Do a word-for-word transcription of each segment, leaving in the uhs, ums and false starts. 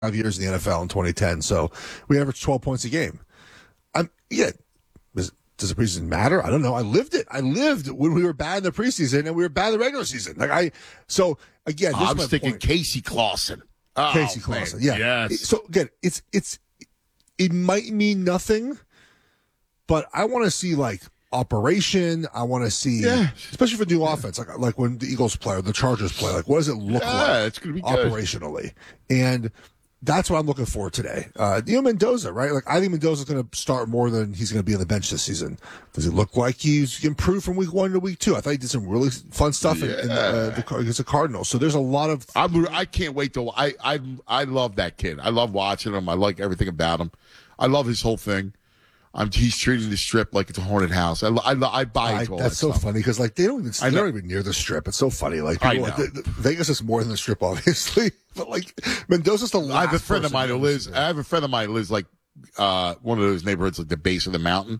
years in the N F L in twenty ten. So we averaged twelve points a game. I'm yeah. Does, does the preseason matter? I don't know. I lived it. I lived when we were bad in the preseason and we were bad in the regular season. Like I, so again, this I is was my thinking point. Casey Clausen. Oh, Casey Clausen. Yeah. Yes. So again, it's it's it might mean nothing, but I want to see like operation. I want to see, yeah. especially for new offense, like like when the Eagles play or the Chargers play. Like, what does it look yeah, like? It's going to be good. Operationally, and that's what I'm looking for today. Uh, you know, Mendoza, right? Like, I think Mendoza's going to start more than he's going to be on the bench this season. Does it look like he's improved from week one to week two? I thought he did some really fun stuff yeah. in, in uh, the, against the Cardinals. So there's a lot of. I'm, I can't wait to. I I I love that kid. I love watching him. I like everything about him. I love his whole thing. I'm, he's treating the Strip like it's a haunted house. I, I, I buy into all That's that so stuff. funny because like they don't even they're not even near the Strip. It's so funny. Like people, like, the, the, Vegas is more than the Strip, obviously. But like Mendoza's the last. I have a friend of mine who lives. I have a friend of mine who lives like uh, one of those neighborhoods, like the base of the mountain,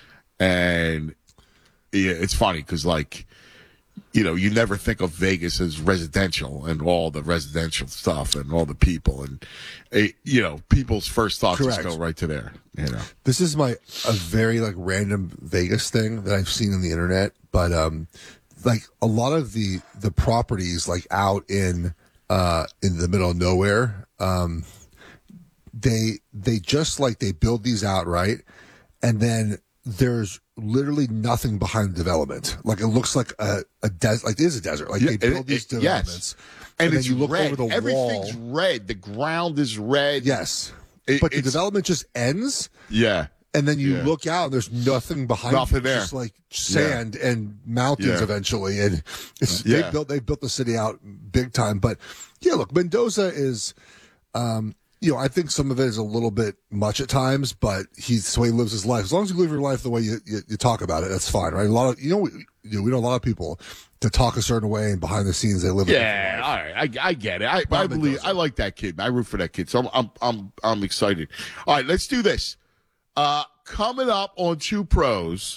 and yeah, it's funny because like. You know, you never think of Vegas as residential and all the residential stuff and all the people and, uh, you know, people's first thoughts Correct. just go right to there. You know, this is my a very like random Vegas thing that I've seen on the internet, but um, like a lot of the the properties like out in uh in the middle of nowhere, um, they they just like they build these out right, and then there's literally nothing behind the development. Like it looks like a, a desert, like it is a desert. Like yeah, they build it, these it, developments. Yes. And, and it's then you look red. over the Everything's wall. red. The ground is red. Yes. It, but the development just ends. Yeah. And then you yeah. look out and there's nothing behind Nothing you. there. Just like sand yeah. and mountains yeah. eventually. And it's, yeah. they built, they built the city out big time. But yeah, look, Mendoza is, um, you know, I think some of it is a little bit much at times, but he's the way he lives his life. As long as you live your life the way you, you, you talk about it, that's fine, right? A lot of, you know, we, you know, we know a lot of people to talk a certain way and behind the scenes they live. Yeah, all right, I, I get it. I, I believe I like that kid. I root for that kid, so I'm I'm I'm, I'm excited. All right, let's do this. Uh, coming up on Two Pros,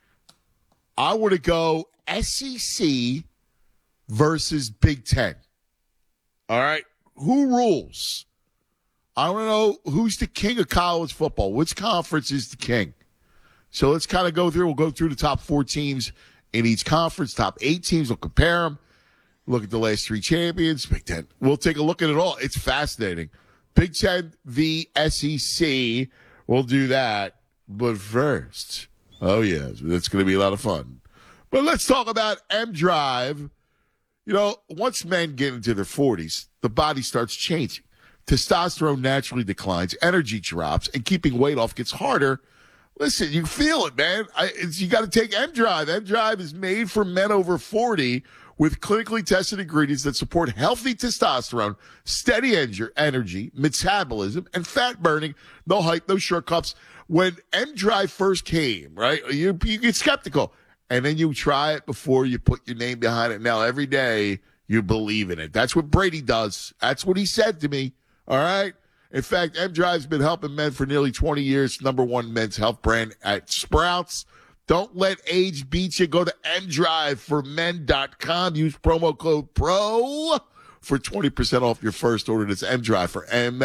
I want to go S E C versus Big Ten. All right, who rules? I want to know who's the king of college football. Which conference is the king? So let's kind of go through. We'll go through the top four teams in each conference, top eight teams. We'll compare them. Look at the last three champions. Big Ten. We'll take a look at it all. It's fascinating. Big Ten v. S E C. We'll do that. But first, oh, yeah, it's going to be a lot of fun. But let's talk about M Drive. You know, once men get into their forties, the body starts changing. Testosterone naturally declines, energy drops, and keeping weight off gets harder. Listen, you feel it, man. I, it's, you got to take M Drive. M Drive is made for men over forty with clinically tested ingredients that support healthy testosterone, steady en- energy, metabolism, and fat burning. No hype, no shortcuts. When M Drive first came, right, you, you get skeptical. And then you try it before you put your name behind it. Now, every day, you believe in it. That's what Brady does. That's what he said to me. All right? In fact, M Drive's been helping men for nearly twenty years. Number one men's health brand at Sprouts. Don't let age beat you. Go to m drive for men dot com. Use promo code PRO for twenty percent off your first order. That's M Drive for M,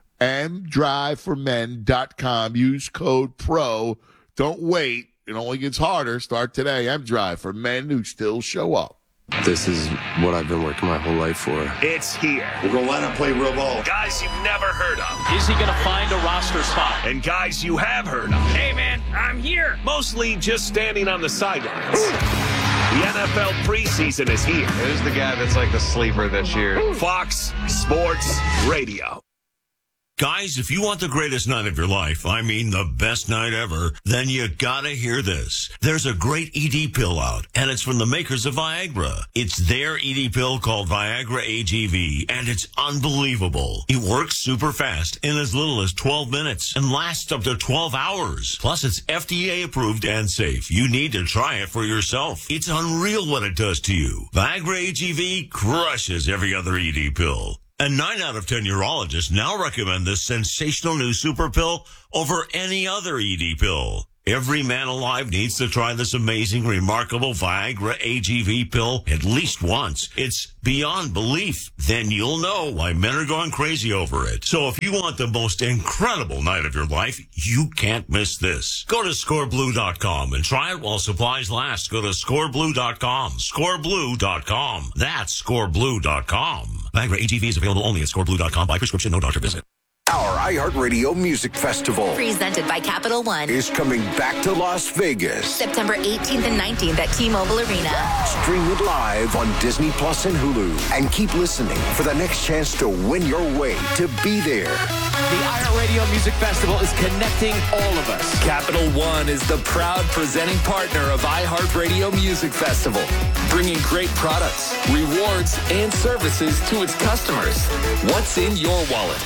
m drive for men dot com. Use code PRO. Don't wait. It only gets harder. Start today. M Drive for men who still show up. This is what I've been working my whole life for. It's here. We're going to line up, play real ball. Guys you've never heard of. Is he going to find a roster spot? And guys you have heard of. Hey, man, I'm here. Mostly just standing on the sidelines. The N F L preseason is here. Who's the guy that's like the sleeper this year? Fox Sports Radio. Guys, if you want the greatest night of your life, I mean the best night ever, then you gotta hear this. There's a great E D pill out, and it's from the makers of Viagra. It's their E D pill called Viagra A G V, and it's unbelievable. It works super fast in as little as twelve minutes and lasts up to twelve hours. Plus, it's F D A approved and safe. You need to try it for yourself. It's unreal what it does to you. Viagra A G V crushes every other E D pill. And nine out of ten urologists now recommend this sensational new super pill over any other E D pill. Every man alive needs to try this amazing, remarkable Viagra A G V pill at least once. It's beyond belief. Then you'll know why men are going crazy over it. So if you want the most incredible night of your life, you can't miss this. Go to score blue dot com and try it while supplies last. Go to score blue dot com. score blue dot com. That's score blue dot com. Viagra A G V is available only at score blue dot com by prescription, no doctor visit. Our iHeartRadio Music Festival, presented by Capital One, is coming back to Las Vegas. September eighteenth and nineteenth at T-Mobile Arena. Stream it live on Disney Plus and Hulu. And keep listening for the next chance to win your way to be there. The iHeartRadio Music Festival is connecting all of us. Capital One is the proud presenting partner of iHeartRadio Music Festival, bringing great products, rewards, and services to its customers. What's in your wallet?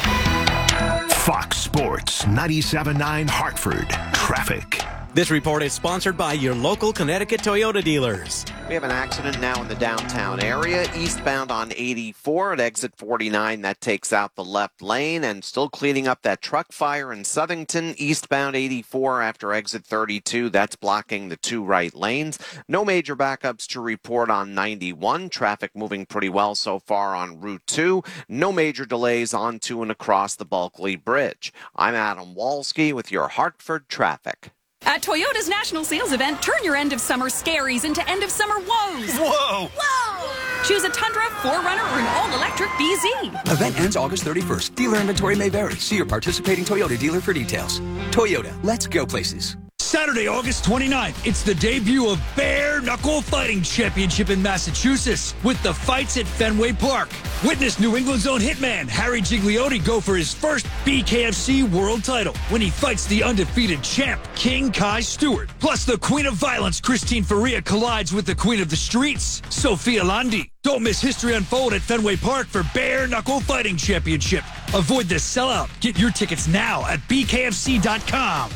Fox Sports ninety-seven point nine Hartford Traffic. This report is sponsored by your local Connecticut Toyota dealers. We have an accident now in the downtown area, eastbound on eighty-four at exit forty-nine. That takes out the left lane, and still cleaning up that truck fire in Southington, eastbound eighty-four after exit thirty-two. That's blocking the two right lanes. No major backups to report on ninety-one. Traffic moving pretty well so far on Route two. No major delays onto and across the Bulkley Bridge. I'm Adam Walski with your Hartford traffic. At Toyota's national sales event, turn your end of summer scaries into end of summer woes. Whoa! Whoa! Choose a Tundra, four runner, or an all-electric B Z. Event ends August thirty-first. Dealer inventory may vary. See your participating Toyota dealer for details. Toyota, let's go places. Saturday, August twenty-ninth, it's the debut of Bare Knuckle Fighting Championship in Massachusetts with the fights at Fenway Park. Witness New England's own hitman Harry Gigliotti go for his first B K F C world title when he fights the undefeated champ King Kai Stewart. Plus, the Queen of Violence Christine Faria collides with the Queen of the Streets Sophia Landi. Don't miss history unfold at Fenway Park for Bare Knuckle Fighting Championship. Avoid the sellout. Get your tickets now at B K F C dot com.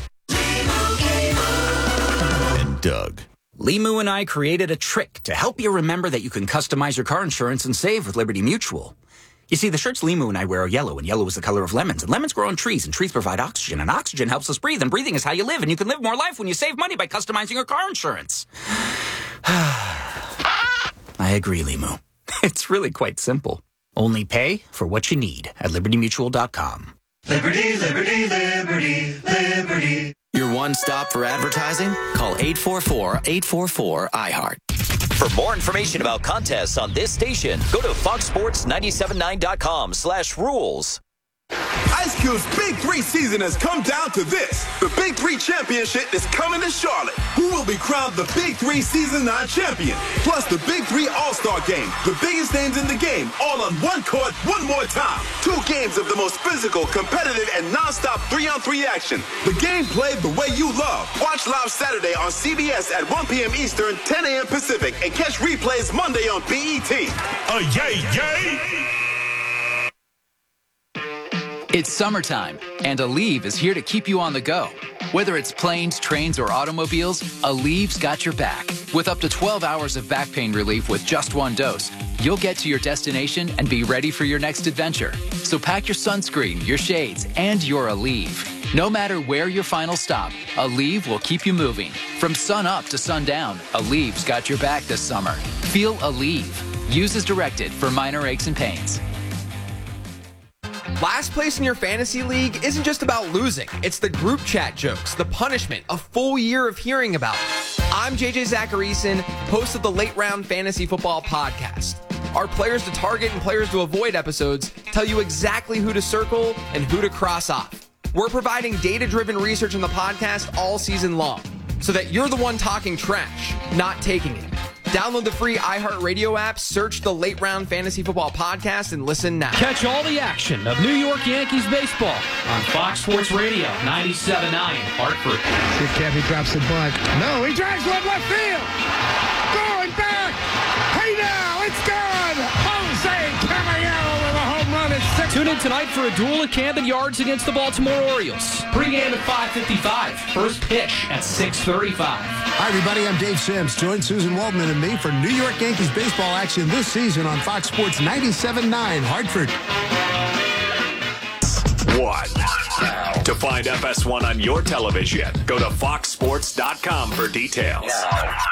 And Doug. Limu and I created a trick to help you remember that you can customize your car insurance and save with Liberty Mutual. You see, the shirts Limu and I wear are yellow, and yellow is the color of lemons. And lemons grow on trees, and trees provide oxygen, and oxygen helps us breathe, and breathing is how you live, and you can live more life when you save money by customizing your car insurance. I agree, Limu. It's really quite simple. Only pay for what you need at Liberty Mutual dot com. Liberty, Liberty, Liberty, Liberty. Your one stop for advertising? Call eight four four, eight four four, I heart. For more information about contests on this station, go to fox sports nine seven nine dot com slash rules. Ice Cube's Big Three season has come down to this. The Big Three Championship is coming to Charlotte. Who will be crowned the Big Three Season nine champion? Plus the Big Three All-Star Game. The biggest names in the game, all on one court, one more time. Two games of the most physical, competitive, and non-stop three-on-three action. The game played the way you love. Watch live Saturday on C B S at one p.m. Eastern, ten a.m. Pacific, and catch replays Monday on B E T. Oh, yay, yay! It's summertime, and Aleve is here to keep you on the go. Whether it's planes, trains, or automobiles, Aleve's got your back. With up to twelve hours of back pain relief with just one dose, you'll get to your destination and be ready for your next adventure. So pack your sunscreen, your shades, and your Aleve. No matter where your final stop, Aleve will keep you moving. From sun up to sundown, Aleve's got your back this summer. Feel Aleve. Use as directed for minor aches and pains. Last place in your fantasy league isn't just about losing. It's the group chat jokes, the punishment, a full year of hearing about it. I'm J J Zacharyson, host of the Late Round Fantasy Football Podcast. Our players to target and players to avoid episodes tell you exactly who to circle and who to cross off. We're providing data-driven research in the podcast all season long so that you're the one talking trash, not taking it. Download the free iHeartRadio app, search the Late Round Fantasy Football Podcast, and listen now. Catch all the action of New York Yankees baseball on Fox Sports Radio, ninety-seven point nine, Hartford. See if Cappy drops the bunt. No, he drives one left field. Going back. Hey now, it's gone. Jose Caballero with a home run at six. Tune in tonight for a duel at Camden Yards against the Baltimore Orioles. Pre-game at five fifty-five. First pitch at six thirty-five. Hi, everybody. I'm Dave Sims. Join Susan Waldman and me for New York Yankees baseball action this season on Fox Sports ninety-seven point nine, Hartford. One. To find F S one on your television, go to fox sports dot com for details.